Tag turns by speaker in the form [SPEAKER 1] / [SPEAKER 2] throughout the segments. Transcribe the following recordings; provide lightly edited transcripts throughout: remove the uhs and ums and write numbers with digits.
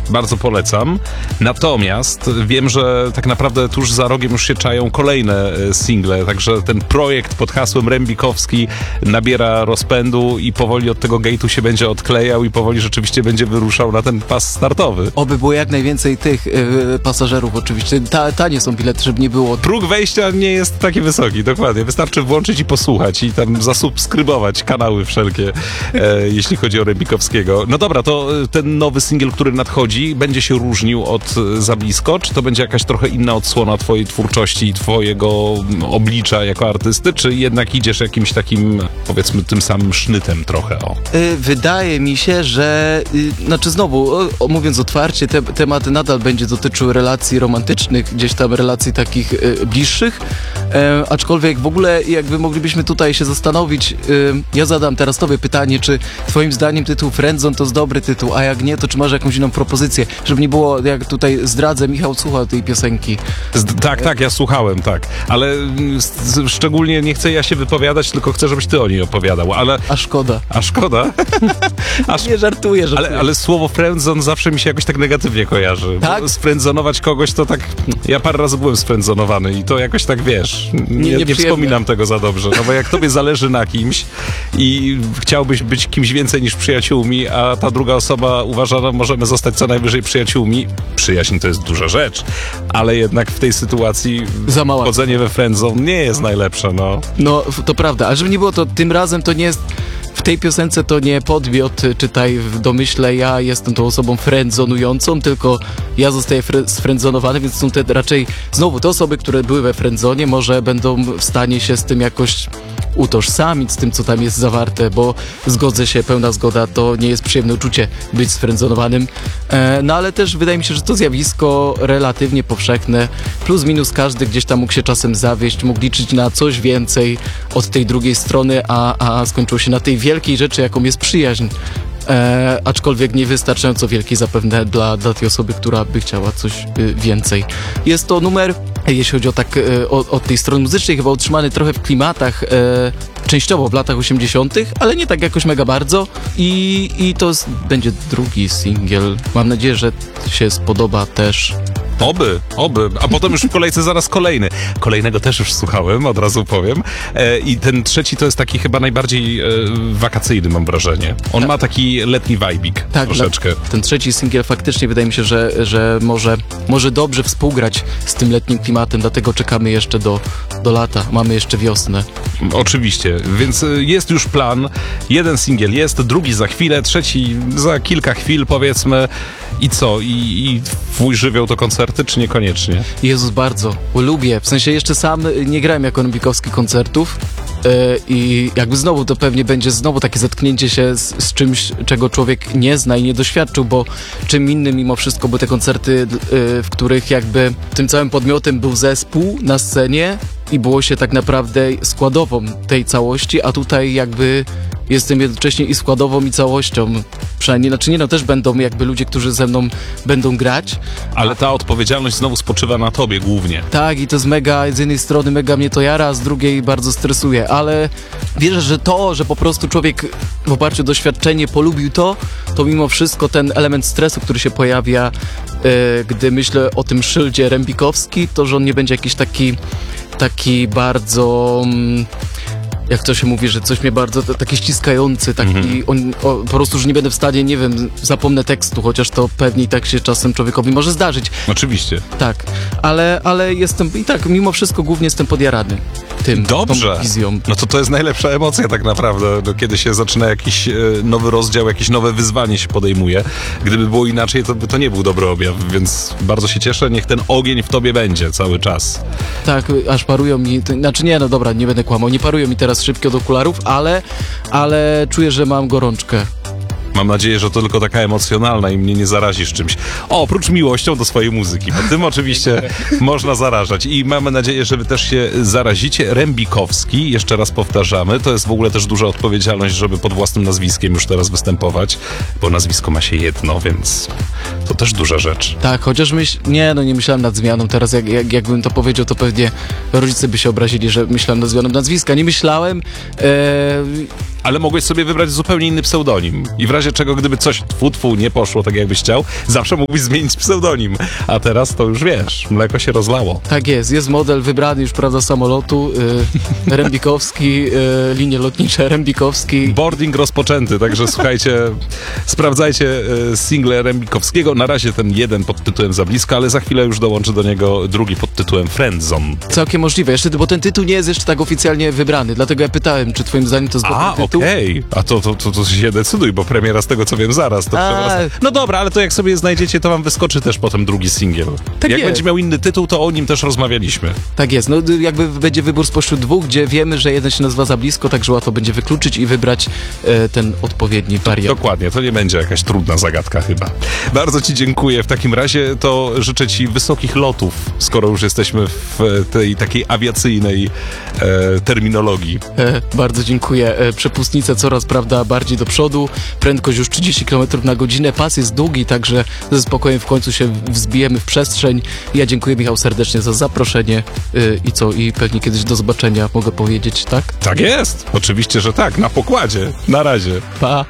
[SPEAKER 1] bardzo polecam. Natomiast wiem, że tak naprawdę tuż za rogiem już się czają kolejne single, także ten projekt pod hasłem Rembikowski nabiera rozpędu i powoli od tego gate'u się będzie odklejał i powoli rzeczywiście będzie wyruszał na ten pas startowy.
[SPEAKER 2] Oby było jak najwięcej tych pasażerów oczywiście. Tanie są bilety, żeby nie było.
[SPEAKER 1] Próg wejścia nie jest taki wysoki, dokładnie. Wystarczy włączyć i posłuchać i tam zasubskrybować kanały wszelkie, jeśli chodzi o Rembikowskiego. No dobra, to ten nowy singiel, który nadchodzi, będzie się różnił od Za blisko? Czy to będzie jakaś trochę inna odsłona twojej twórczości i twojego oblicza jako artysty? Czy jednak idziesz jakimś takim, powiedzmy, tym samym sznytem trochę?
[SPEAKER 2] Wydaje mi się, że znaczy znowu, mówiąc otwarcie, temat nadal będzie dotyczył relacji romantycznych, gdzieś tam relacji takich bliższych, aczkolwiek w ogóle jakby moglibyśmy tutaj się zastanowić, ja zadam teraz tobie pytanie, czy twoim zdaniem tytuł Friendzone to jest dobry tytuł, a jak nie, to czy masz jakąś inną propozycję, żeby nie było, jak tutaj zdradzę, Michał słuchał tej piosenki.
[SPEAKER 1] Tak, ja słuchałem, tak, ale szczególnie nie chcę ja się wypowiadać, tylko chcę, żebyś ty o niej opowiadał, ale...
[SPEAKER 2] A szkoda.
[SPEAKER 1] A szkoda?
[SPEAKER 2] Nie żartuję.
[SPEAKER 1] Ale słowo friendzone zawsze mi się jakoś tak negatywnie kojarzy.
[SPEAKER 2] Tak?
[SPEAKER 1] Sfriendzonować kogoś to tak... Ja parę razy byłem sfriendzonowany i to jakoś tak, wiesz, nie wspominam tego za dobrze. No bo jak tobie zależy na kimś i chciałbyś być kimś więcej niż przyjaciółmi, a ta druga osoba uważa, że możemy zostać co najwyżej przyjaciółmi. Przyjaźń to jest duża rzecz, ale jednak w tej sytuacji wchodzenie we friendzone nie jest najlepsze, no.
[SPEAKER 2] No, to prawda, a żeby nie było, to tym razem to nie jest... W tej piosence to nie podmiot, czytaj w domyśle, ja jestem tą osobą friendzonującą, tylko ja zostaję sfriendzonowany, więc są te raczej znowu te osoby, które były we friendzonie, może będą w stanie się z tym jakoś utożsamić, z tym, co tam jest zawarte, bo zgodzę się, pełna zgoda, to nie jest przyjemne uczucie być sfriendzonowanym, no ale też wydaje mi się, że to zjawisko relatywnie powszechne, plus minus każdy gdzieś tam mógł się czasem zawieść, mógł liczyć na coś więcej od tej drugiej strony, a skończyło się na tej wielkiej rzeczy, jaką jest przyjaźń. Aczkolwiek niewystarczająco wielkiej zapewne dla tej osoby, która by chciała coś więcej. Jest to numer, jeśli chodzi od tej strony muzycznej, chyba utrzymany trochę w klimatach, częściowo w latach 80., ale nie tak jakoś mega bardzo i to będzie drugi singiel. Mam nadzieję, że się spodoba też.
[SPEAKER 1] Oby, a potem już w kolejce zaraz kolejny. Kolejnego też już słuchałem, od razu powiem. I ten trzeci to jest taki chyba najbardziej wakacyjny, mam wrażenie. On ma taki letni vibik troszeczkę.
[SPEAKER 2] Ten trzeci singiel faktycznie wydaje mi się, że może dobrze współgrać z tym letnim klimatem, dlatego czekamy jeszcze do lata. Mamy jeszcze wiosnę.
[SPEAKER 1] Oczywiście, więc jest już plan. Jeden singiel jest, drugi za chwilę, trzeci za kilka chwil, powiedzmy. I co? I twój żywioł to koncerty, czy niekoniecznie?
[SPEAKER 2] Jezus, bardzo. Lubię. W sensie jeszcze sam nie grałem jako Rembikowski koncertów i jakby znowu to pewnie będzie znowu takie zetknięcie się z czymś, czego człowiek nie zna i nie doświadczył, bo czym innym mimo wszystko były te koncerty, w których jakby tym całym podmiotem był zespół na scenie i było się tak naprawdę składową tej całości, a tutaj jakby jestem jednocześnie i składową, i całością. Przynajmniej, też będą jakby ludzie, którzy ze mną będą grać.
[SPEAKER 1] Ale ta odpowiedzialność znowu spoczywa na tobie głównie.
[SPEAKER 2] Tak, i to jest mega, z jednej strony mega mnie to jara, a z drugiej bardzo stresuje, ale wierzę, że po prostu człowiek w oparciu o doświadczenie polubił to mimo wszystko ten element stresu, który się pojawia, gdy myślę o tym szyldzie Rembikowski, to że on nie będzie jakiś taki bardzo... jak to się mówi, że coś mnie bardzo taki ściskający, taki po prostu, że nie będę w stanie, nie wiem, zapomnę tekstu, chociaż to pewnie i tak się czasem człowiekowi może zdarzyć.
[SPEAKER 1] Oczywiście.
[SPEAKER 2] Tak, ale jestem i tak mimo wszystko głównie jestem podjarany tym,
[SPEAKER 1] dobrze.
[SPEAKER 2] Tą wizją.
[SPEAKER 1] No to jest najlepsza emocja tak naprawdę, kiedy się zaczyna jakiś nowy rozdział, jakieś nowe wyzwanie się podejmuje. Gdyby było inaczej, to by to nie był dobry objaw, więc bardzo się cieszę, niech ten ogień w tobie będzie cały czas.
[SPEAKER 2] Tak, aż parują mi, dobra, nie będę kłamał, nie parują mi teraz szybko od okularów, ale czuję, że mam gorączkę.
[SPEAKER 1] Mam nadzieję, że to tylko taka emocjonalna i mnie nie zarazisz czymś. Oprócz miłością do swojej muzyki, bo tym oczywiście można zarażać. I mamy nadzieję, że wy też się zarazicie. Rembikowski, jeszcze raz powtarzamy, to jest w ogóle też duża odpowiedzialność, żeby pod własnym nazwiskiem już teraz występować, bo nazwisko ma się jedno, więc to też duża rzecz.
[SPEAKER 2] Tak, chociaż nie myślałem nad zmianą. Teraz jakbym to powiedział, to pewnie rodzice by się obrazili, że myślałem nad zmianą nazwiska. Nie myślałem.
[SPEAKER 1] ale mogłeś sobie wybrać zupełnie inny pseudonim. I w razie czego, gdyby coś tfu, nie poszło tak jakbyś chciał, zawsze mógłbyś zmienić pseudonim. A teraz to już wiesz, mleko się rozlało.
[SPEAKER 2] Tak jest model wybrany już, prawda, samolotu, Rembikowski, linie lotnicze Rembikowski.
[SPEAKER 1] Boarding rozpoczęty, także słuchajcie, sprawdzajcie single Rembikowskiego. Na razie ten jeden pod tytułem Za blisko, ale za chwilę już dołączy do niego drugi pod tytułem Friendzone.
[SPEAKER 2] Całkiem możliwe, jeszcze, bo ten tytuł nie jest jeszcze tak oficjalnie wybrany, dlatego ja pytałem, czy twoim zdaniem to jest dobry tytuł.
[SPEAKER 1] Okej. A to się decyduj, bo premiera z tego co wiem zaraz. To no dobra, ale to jak sobie znajdziecie, to wam wyskoczy też potem drugi singiel.
[SPEAKER 2] Tak
[SPEAKER 1] jak
[SPEAKER 2] jest.
[SPEAKER 1] będzie miał inny tytuł, to o nim też rozmawialiśmy.
[SPEAKER 2] Tak jest, no jakby będzie wybór spośród dwóch, gdzie wiemy, że jeden się nazywa Za blisko, także łatwo będzie wykluczyć i wybrać ten odpowiedni wariant.
[SPEAKER 1] Dokładnie, to nie będzie jakaś trudna zagadka chyba. Bardzo ci dziękuję. W takim razie to życzę ci wysokich lotów, skoro już jesteśmy w tej takiej awiacyjnej terminologii.
[SPEAKER 2] Bardzo dziękuję. Przepustnice coraz, prawda, bardziej do przodu, prędkość już 30 km na godzinę, pas jest długi, także ze spokojem w końcu się wzbijemy w przestrzeń. Ja dziękuję, Michał, serdecznie za zaproszenie i pewnie kiedyś do zobaczenia, mogę powiedzieć, tak?
[SPEAKER 1] Tak jest, oczywiście, że tak, na pokładzie. Na razie.
[SPEAKER 2] Pa!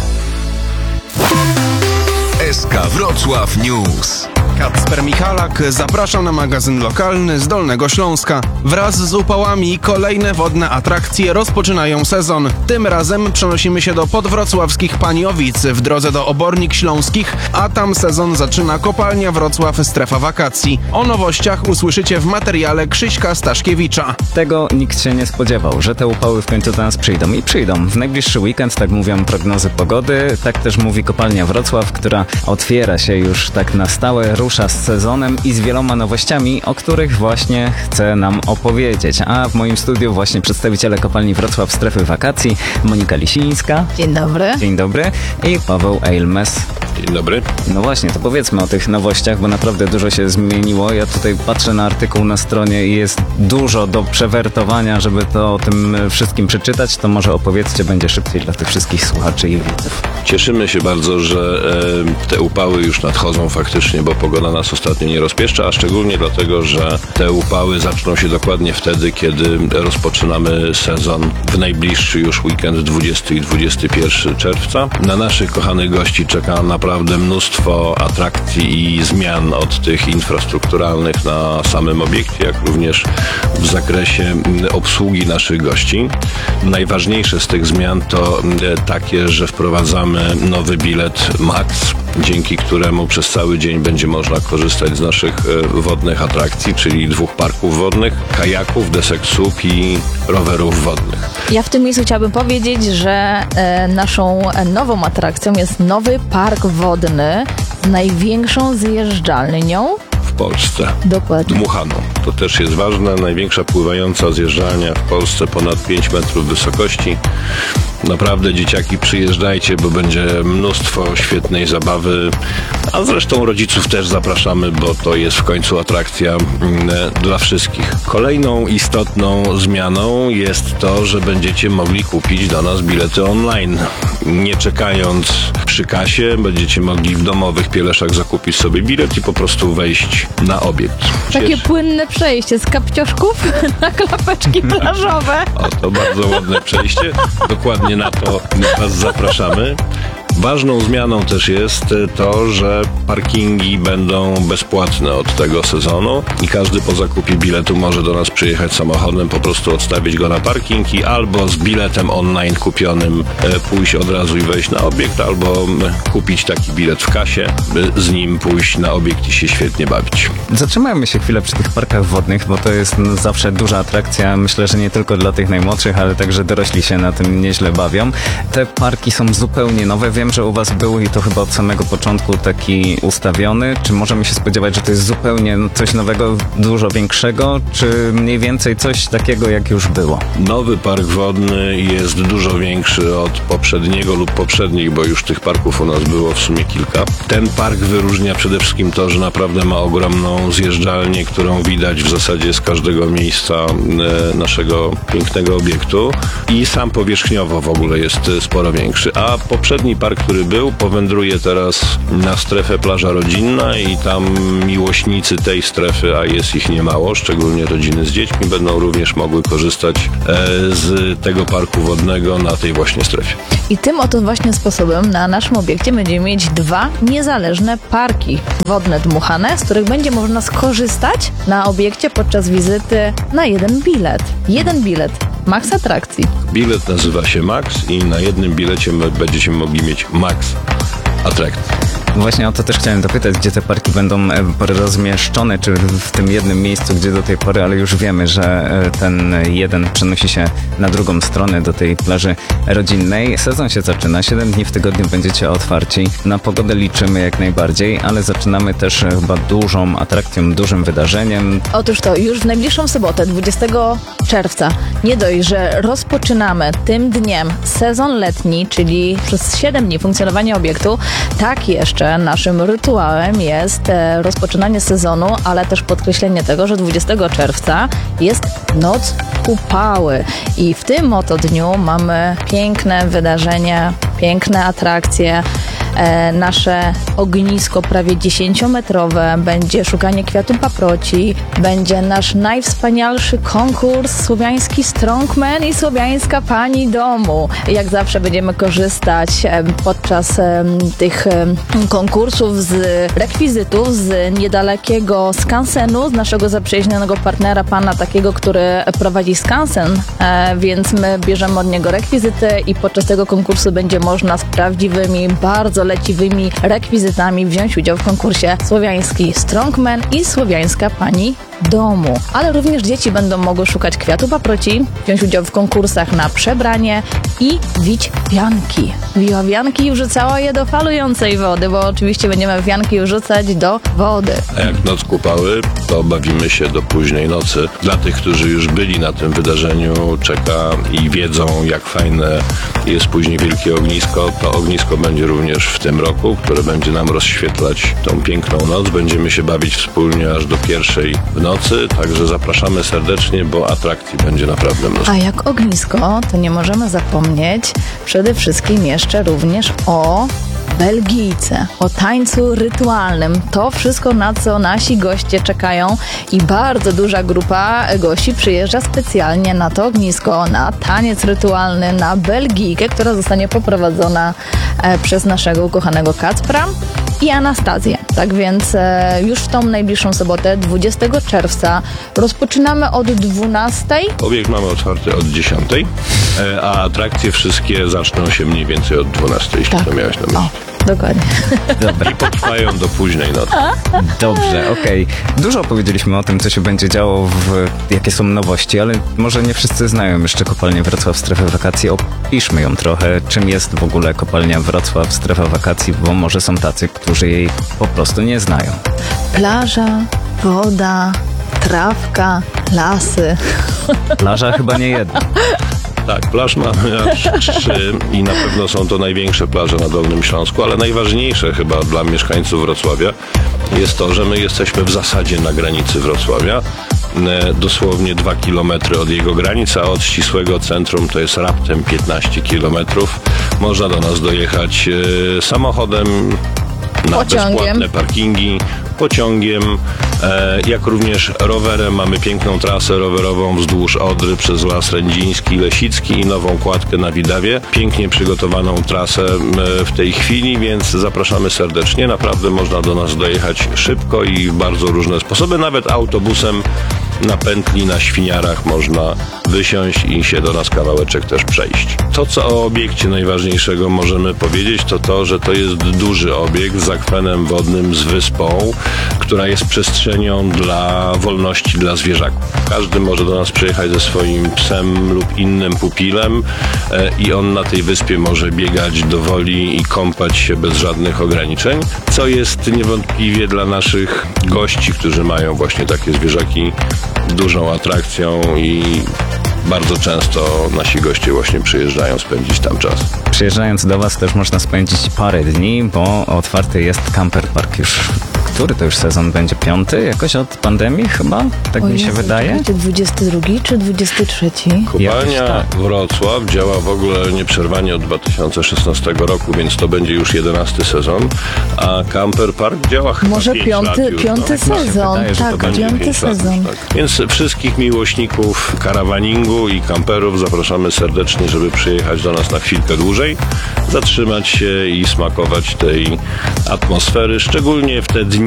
[SPEAKER 3] SK Wrocław News.
[SPEAKER 4] Kacper Michalak, zapraszam na magazyn lokalny z Dolnego Śląska. Wraz z upałami kolejne wodne atrakcje rozpoczynają sezon. Tym razem przenosimy się do podwrocławskich Paniowic w drodze do Obornik Śląskich, a tam sezon zaczyna kopalnia Wrocław Strefa Wakacji. O nowościach usłyszycie w materiale Krzyśka Staszkiewicza.
[SPEAKER 5] Tego nikt się nie spodziewał, że te upały w końcu do nas przyjdą i przyjdą. W najbliższy weekend, tak mówią prognozy pogody, tak też mówi kopalnia Wrocław, która otwiera się już tak na stałe, rusza z sezonem i z wieloma nowościami, o których właśnie chcę nam opowiedzieć. A w moim studiu właśnie przedstawiciele kopalni Wrocław Strefy Wakacji, Monika Lisińska.
[SPEAKER 6] Dzień dobry.
[SPEAKER 5] Dzień dobry. I Paweł Eilmes.
[SPEAKER 1] Dzień dobry.
[SPEAKER 5] No właśnie, to powiedzmy o tych nowościach, bo naprawdę dużo się zmieniło. Ja tutaj patrzę na artykuł na stronie i jest dużo do przewertowania, żeby to o tym wszystkim przeczytać. To może opowiedzcie, będzie szybciej dla tych wszystkich słuchaczy i widzów.
[SPEAKER 7] Cieszymy się bardzo, że te upały już nadchodzą faktycznie, bo pogoda nas ostatnio nie rozpieszcza, a szczególnie dlatego, że te upały zaczną się dokładnie wtedy, kiedy rozpoczynamy sezon w najbliższy już weekend 20 i 21 czerwca. Na naszych kochanych gości czeka naprawdę mnóstwo atrakcji i zmian od tych infrastrukturalnych na samym obiekcie, jak również w zakresie obsługi naszych gości. Najważniejsze z tych zmian to takie, że wprowadzamy nowy bilet Max, dzięki któremu przez cały dzień będzie można korzystać z naszych wodnych atrakcji, czyli 2 parków wodnych, kajaków, desek słup i rowerów wodnych.
[SPEAKER 6] Ja w tym miejscu chciałabym powiedzieć, że naszą nową atrakcją jest nowy park wodny z największą zjeżdżalnią
[SPEAKER 7] W Polsce.
[SPEAKER 6] Dokładnie.
[SPEAKER 7] Dmuchaną. To też jest ważne. Największa pływająca zjeżdżalnia w Polsce, ponad 5 metrów wysokości. Naprawdę, dzieciaki, przyjeżdżajcie, bo będzie mnóstwo świetnej zabawy, a zresztą rodziców też zapraszamy, bo to jest w końcu atrakcja dla wszystkich. Kolejną istotną zmianą jest to, że będziecie mogli kupić do nas bilety online. Nie czekając przy kasie, będziecie mogli w domowych pieleszach zakupić sobie bilet i po prostu wejść na obiekt.
[SPEAKER 6] Takie płynne przejście z kapcioszków na klapeczki plażowe.
[SPEAKER 7] O, to bardzo ładne przejście. Dokładnie na to Was zapraszamy. Ważną zmianą też jest to, że parkingi będą bezpłatne od tego sezonu i każdy po zakupie biletu może do nas przyjechać samochodem, po prostu odstawić go na parking i albo z biletem online kupionym pójść od razu i wejść na obiekt, albo kupić taki bilet w kasie, by z nim pójść na obiekt i się świetnie bawić.
[SPEAKER 5] Zatrzymajmy się chwilę przy tych parkach wodnych, bo to jest zawsze duża atrakcja. Myślę, że nie tylko dla tych najmłodszych, ale także dorośli się na tym nieźle bawią. Te parki są zupełnie nowe. Wiem, że u Was był i to chyba od samego początku taki ustawiony. Czy możemy się spodziewać, że to jest zupełnie coś nowego, dużo większego, czy mniej więcej coś takiego, jak już było?
[SPEAKER 7] Nowy park wodny jest dużo większy od poprzedniego lub poprzednich, bo już tych parków u nas było w sumie kilka. Ten park wyróżnia przede wszystkim to, że naprawdę ma ogromną zjeżdżalnię, którą widać w zasadzie z każdego miejsca naszego pięknego obiektu i sam powierzchniowo w ogóle jest sporo większy. A poprzedni park park, który był, powędruje teraz na strefę plaża rodzinna i tam miłośnicy tej strefy, a jest ich niemało, szczególnie rodziny z dziećmi, będą również mogły korzystać z tego parku wodnego na tej właśnie strefie.
[SPEAKER 6] I tym oto właśnie sposobem na naszym obiekcie będziemy mieć 2 niezależne parki wodne dmuchane, z których będzie można skorzystać na obiekcie podczas wizyty na jeden bilet. Jeden bilet. Max atrakcji.
[SPEAKER 7] Bilet nazywa się Max i na jednym bilecie będziecie mogli mieć Max atrakcji.
[SPEAKER 5] Właśnie o to też chciałem dopytać, gdzie te parki będą rozmieszczone, czy w tym jednym miejscu, gdzie do tej pory, ale już wiemy, że ten jeden przenosi się na drugą stronę do tej plaży rodzinnej. Sezon się zaczyna, 7 dni w tygodniu będziecie otwarci. Na pogodę liczymy jak najbardziej, ale zaczynamy też chyba dużą atrakcją, dużym wydarzeniem.
[SPEAKER 6] Otóż to już w najbliższą sobotę, 20 czerwca, nie dość, że rozpoczynamy tym dniem sezon letni, czyli przez 7 dni funkcjonowania obiektu, tak jeszcze naszym rytuałem jest rozpoczynanie sezonu, ale też podkreślenie tego, że 20 czerwca jest Noc Upały i w tym oto dniu mamy piękne wydarzenie, piękne atrakcje. Nasze ognisko prawie 10-metrowe, będzie szukanie kwiatu paproci, będzie nasz najwspanialszy konkurs słowiański Strongman i słowiańska pani domu. Jak zawsze będziemy korzystać podczas tych konkursów z rekwizytów z niedalekiego skansenu, z naszego zaprzyjaźnionego partnera, pana takiego, który prowadzi skansen, więc my bierzemy od niego rekwizyty i podczas tego konkursu będzie można z prawdziwymi, bardzo leciwymi rekwizytami wziąć udział w konkursie słowiański Strongman i słowiańska pani domu. Ale również dzieci będą mogły szukać kwiatu paproci, wziąć udział w konkursach na przebranie i wić wianki. Wiła wianki i wrzucała je do falującej wody, bo oczywiście będziemy wianki wrzucać do wody.
[SPEAKER 7] A jak Noc Kupały, to bawimy się do późnej nocy. Dla tych, którzy już byli na tym wydarzeniu, czeka i wiedzą, jak fajne jest później wielkie ognisko. To ognisko będzie również w tym roku, które będzie nam rozświetlać tą piękną noc. Będziemy się bawić wspólnie aż do 1:00 w nocy, także zapraszamy serdecznie, bo atrakcji będzie naprawdę mnóstwo.
[SPEAKER 6] A jak ognisko, to nie możemy zapomnieć przede wszystkim jeszcze również o Belgijce, o tańcu rytualnym. To wszystko, na co nasi goście czekają i bardzo duża grupa gości przyjeżdża specjalnie na to ognisko, na taniec rytualny, na Belgijkę, która zostanie poprowadzona przez naszego ukochanego Kacpra i Anastazję. Tak więc już w tą najbliższą sobotę, 20 czerwca, rozpoczynamy od 12:00.
[SPEAKER 7] Obiekt mamy otwarty od 10:00, a atrakcje wszystkie zaczną się mniej więcej od 12:00, jeśli to miałeś na myśli.
[SPEAKER 6] Dokładnie.
[SPEAKER 5] Dobra.
[SPEAKER 7] I potrwają do późnej nocy.
[SPEAKER 5] Dobrze, okej. Dużo opowiedzieliśmy o tym, co się będzie działo, jakie są nowości, ale może nie wszyscy znają jeszcze kopalnię Wrocław Strefę Wakacji. Opiszmy ją trochę, czym jest w ogóle kopalnia Wrocław Strefa Wakacji, bo może są tacy, którzy jej po prostu nie znają.
[SPEAKER 6] Plaża, woda, trawka, lasy.
[SPEAKER 5] Plaża chyba nie jedna.
[SPEAKER 7] Tak, plaż mamy aż 3 i na pewno są to największe plaże na Dolnym Śląsku, ale najważniejsze chyba dla mieszkańców Wrocławia jest to, że my jesteśmy w zasadzie na granicy Wrocławia, dosłownie 2 km od jego granic, a od ścisłego centrum to jest raptem 15 km. Można do nas dojechać samochodem, na bezpłatne parkingi, pociągiem, jak również rowerem. Mamy piękną trasę rowerową wzdłuż Odry przez Las Rędziński, Lesicki i nową kładkę na Widawie. Pięknie przygotowaną trasę w tej chwili, więc zapraszamy serdecznie. Naprawdę można do nas dojechać szybko i w bardzo różne sposoby. Nawet autobusem na pętli na Świniarach można wysiąść i się do nas kawałeczek też przejść. To, co o obiekcie najważniejszego możemy powiedzieć, to to, że to jest duży obiekt z akwenem wodnym, z wyspą, która jest przestrzenią dla wolności dla zwierzaków. Każdy może do nas przyjechać ze swoim psem lub innym pupilem i on na tej wyspie może biegać do woli i kąpać się bez żadnych ograniczeń, co jest niewątpliwie dla naszych gości, którzy mają właśnie takie zwierzaki, dużą atrakcją i bardzo często nasi goście właśnie przyjeżdżają spędzić tam czas.
[SPEAKER 5] Przyjeżdżając do Was też można spędzić parę dni, bo otwarty jest camper park już, który to już sezon będzie? 5? Jakoś od pandemii chyba? Tak
[SPEAKER 6] O
[SPEAKER 5] mi się
[SPEAKER 6] Jezu,
[SPEAKER 5] wydaje.
[SPEAKER 6] czekajcie, 22 czy 23?
[SPEAKER 7] Kopalnia
[SPEAKER 5] Jakoś
[SPEAKER 7] Wrocław działa w ogóle nieprzerwanie od 2016 roku, więc to będzie już 11 sezon, a Camper Park działa chyba
[SPEAKER 6] Może
[SPEAKER 7] 5 lat już,
[SPEAKER 6] piąty
[SPEAKER 7] no.
[SPEAKER 6] sezon.
[SPEAKER 5] wydaje, że to
[SPEAKER 6] Tak,
[SPEAKER 5] będzie
[SPEAKER 6] piąty
[SPEAKER 7] 5 lat,
[SPEAKER 6] sezon.
[SPEAKER 7] tak. Więc wszystkich miłośników karawaningu i kamperów zapraszamy serdecznie, żeby przyjechać do nas na chwilkę dłużej, zatrzymać się i smakować tej atmosfery, szczególnie w te dni